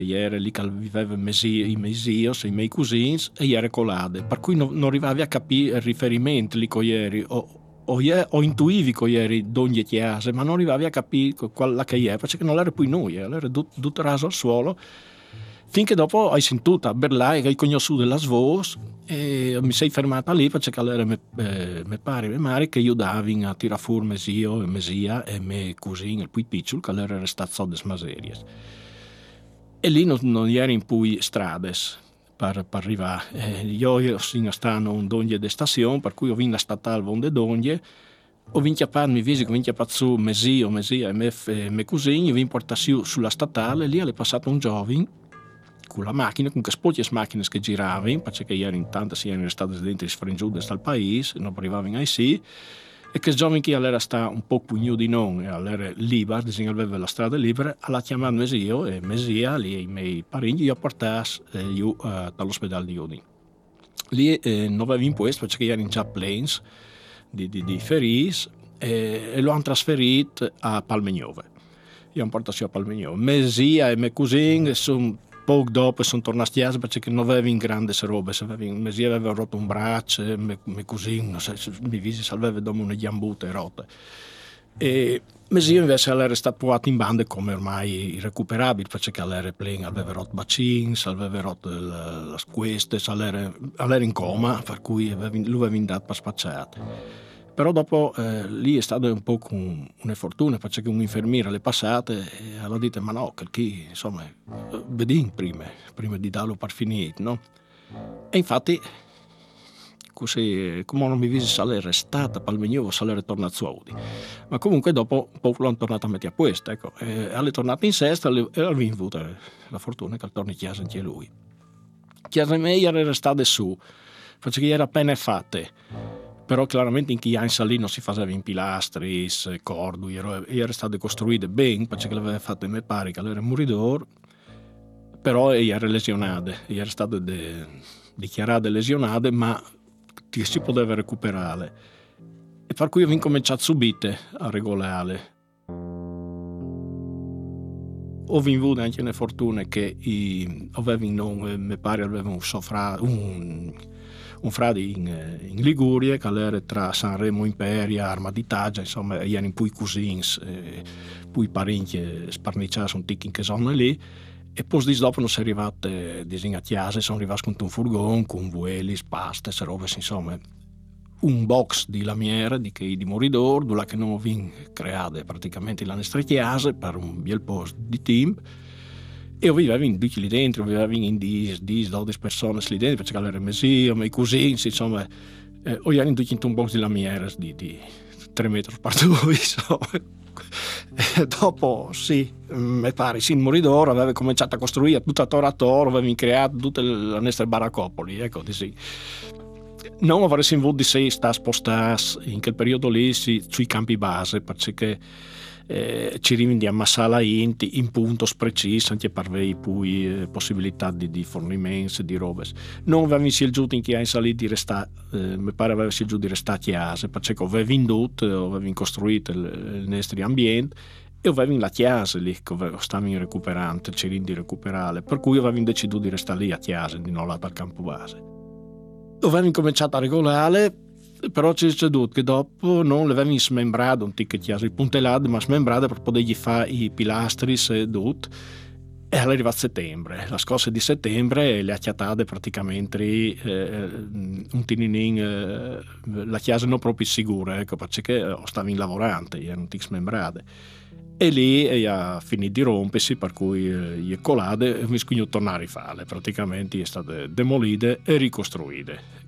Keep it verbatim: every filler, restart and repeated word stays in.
Ieri lì che viveva i miei zios, i miei cugini, e ieri colade, per cui non, non arrivavi a capire il riferimento lì con ieri, o, o, ie, o intuivi con ieri d'ogni chiesa, ma non arrivavi a capire quella che è, perché non era poi noi, era tutto raso al suolo, finché dopo hai sentito a Berlai che hai conosciuto della Svos e mi sei fermata lì perché era me, eh, me pare e me mare che aiutavano a tirare fuori mio zio e mia zia e mio cugino, il più piccolo, che era restato delle maserie. E lì non, non ero in poi strade per, per arrivare. Eh, io sono stato in donne di stazione, per cui ho vinto la statale vonde donne, ho vinto a farmi mi visi che ho vinto a fare su mio zio, mia zia e mio, mio cugino, ho vinto a portare su sulla statale, lì è passato un giovane con la macchina, con che spocchie macchine che giravano, perché ieri in tante si erano state dentro sfrangiute dal paese, non arrivavano ai sì, e che giovane che allora sta un po' più di noi, allora libera, aveva la strada libera, alla chiamato mio zio e mia zia, lì i miei parenti, io portassi eh, io uh, dall'ospedale di Udine. Lì eh, non avevo imposto perché erano già planes di, di, di Feris eh, e lo hanno trasferito a Palmegnove. Io ho portato a Palmegnove. Mia zia e mia cugine sono poco dopo sono tornati a casa perché non avevo grandi robe, mia zia aveva rotto un braccio, mio cugino, mi visi se aveva dopo una gambute rotte. E mia zia invece era stato provato in bande come ormai irrecuperabile perché era plena, aveva rotto bacini, aveva rotto le queste, era, era in coma, per cui lui aveva dato per spacciato. Però dopo eh, lì è stato un po' un, una fortuna perché un'infermiera le passate e ha detto ma no, che chi insomma vedi prima, prima di darlo per finito, no? E infatti così come non mi visi se l'era restata Palmignovo, se l'era tornato su Audi, ma comunque dopo un po' l'hanno tornato a mettere a questo, ecco, e è tornato in sesta e ha avuto la fortuna che torni a chiesa anche lui. Chiesa mia era restata su perché era appena fatte. Però chiaramente in chi anni lì non si faceva in pilastri, cordui, era stato costruito bene perché l'aveva fatto in me pare che era muridor, però era lesionato, era stato de, dichiarato lesionato, ma si poteva recuperare. E per cui ho cominciato subito a regolare. Ho avuto anche una fortuna che i, avevo non, mi pare aveva un sofra, un un frate in, in Liguria che era tra Sanremo Imperia, Arma d'Italia, insomma erano in poi cugini, eh, poi parenti sparniciati un tic in che zona lì, e poi di dopo non si è arrivato a chiesa, sono arrivati con un furgone, con vueli, paste, robe, insomma un box di lamiere di, di moridor, dove che non abbiamo creato praticamente la nostra chiesa per un bel posto di team. E io vivevo in tutti lì dentro, vivevo in dieci dodici persone lì dentro, perché era mio zio, miei cugini, insomma, eh, ho ero in tutti in un box di lamiere di, di tre metri per due, insomma. E dopo, sì, mi pare, sì, il moridor aveva cominciato a costruire tutta Tora a Toro, aveva creato tutte le nostre baraccopoli, ecco, di sì. Non avresti voluto di sé sta spostare in quel periodo lì sì, sui campi base, perché Eh, ci rivindi a massala in, in punto precisi anche per avere poi eh, possibilità di, di fornimenti di robe. Non avevamo scelto in chi ha salito di restare, eh, mi pare aveva scelto di restare a chiesa perché aveva venduto, aveva costruito il, il nostro ambiente e aveva la chiesa lì che stavamo recuperando, ci rivindi recuperare, per cui avevamo deciso di restare lì a chiesa, di non là per campo base. Avevamo cominciato a regolare, però ci è succeduto che dopo non l'avevamo smembrato un ticket chiesa, il puntellato, ma smembrato per potergli fare i pilastri sedut. E allora è arrivato settembre, la scorsa di settembre le ha chiatate praticamente eh, un tininin, eh, la chiesa non proprio sicura, ecco, perché stavano lavorando, erano tutti smembrate. E lì ha finito di rompersi, per cui eh, gli è colate e mi scugno tornare a rifare, praticamente è state demolite e ricostruite.